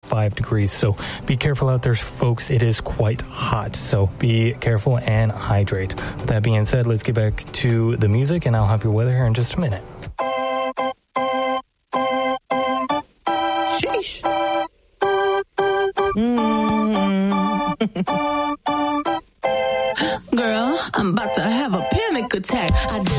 5 degrees. So be careful out there, folks. It is quite hot. So be careful and hydrate. With that being said, let's get back to the music, and I'll have your weather here in just a minute. Sheesh. Girl, I'm about to have a panic attack.